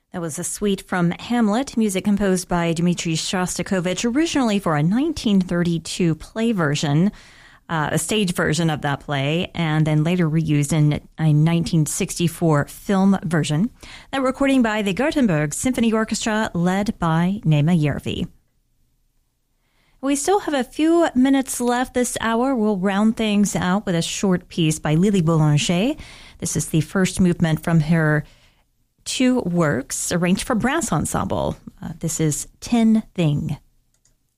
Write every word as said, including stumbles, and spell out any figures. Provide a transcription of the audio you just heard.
That was a suite from Hamlet, music composed by Dmitri Shostakovich, originally for a nineteen thirty-two play version, uh, a stage version of that play, and then later reused in a nineteen sixty-four film version. That recording by the Gothenburg Symphony Orchestra, led by Nema Järvi. We still have a few minutes left this hour. We'll round things out with a short piece by Lily Boulanger. This is the first movement from her two works arranged for brass ensemble. Uh, this is Tin Thing.